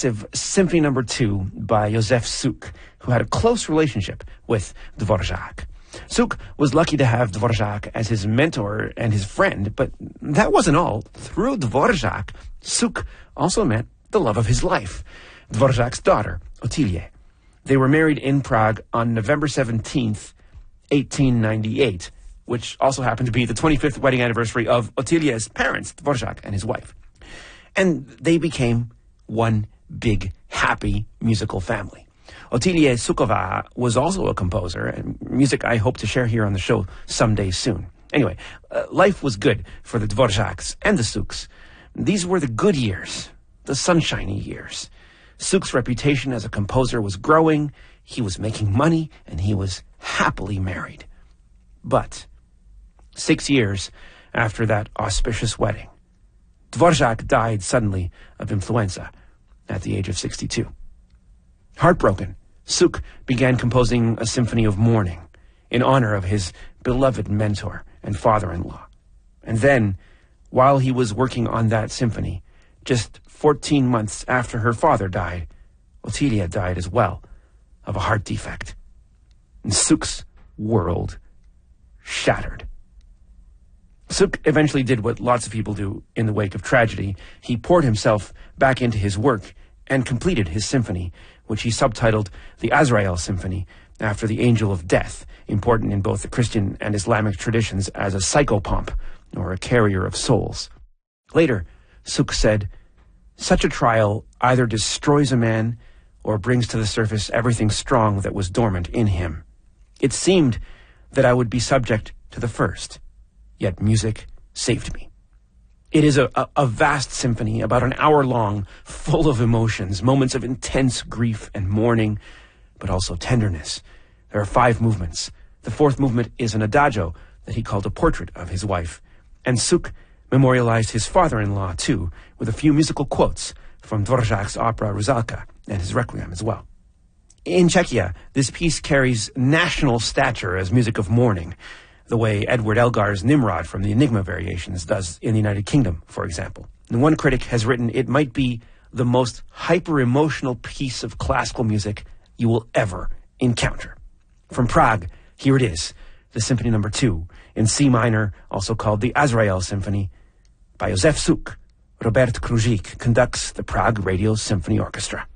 massive Symphony No. 2 by Józef Suk, who had a close relationship with Dvorak. Suk was lucky to have Dvorak as his mentor and his friend, but that wasn't all. Through Dvorak, Suk also met the love of his life, Dvorak's daughter, Ottilie. They were married in Prague on November 17th, 1898, which also happened to be the 25th wedding anniversary of Ottilie's parents, Dvorak and his wife. And they became one big, happy musical family. Ottilie Suková was also a composer, and music I hope to share here on the show someday soon. Anyway, life was good for the Dvoraks and the Suks. These were the good years, the sunshiny years. Suk's reputation as a composer was growing, he was making money, and he was happily married. But 6 years after that auspicious wedding, Dvorak died suddenly of influenza at the age of 62. Heartbroken, Suk began composing a symphony of mourning in honor of his beloved mentor and father-in-law. And then, while he was working on that symphony, just 14 months after her father died, Ottilie died as well of a heart defect. And Suk's world shattered. Suk eventually did what lots of people do in the wake of tragedy. He poured himself back into his work and completed his symphony, which he subtitled the Azrael Symphony, after the angel of death, important in both the Christian and Islamic traditions as a psychopomp, or a carrier of souls. Later, Suk said, "Such a trial either destroys a man or brings to the surface everything strong that was dormant in him. It seemed that I would be subject to the first, yet music saved me." It is a vast symphony, about an hour long, full of emotions, moments of intense grief and mourning, but also tenderness. There are 5 movements. The 4th movement is an adagio that he called a portrait of his wife. And Suk memorialized his father-in-law, too, with a few musical quotes from Dvorak's opera Rusalka and his Requiem as well. In Czechia, this piece carries national stature as music of mourning, the way Edward Elgar's Nimrod from the Enigma Variations does in the United Kingdom, for example. And one critic has written it might be the most hyper-emotional piece of classical music you will ever encounter. From Prague, here it is, the Symphony No. 2, in C minor, also called the Azrael Symphony, by Józef Suk. Robert Kružík conducts the Prague Radio Symphony Orchestra.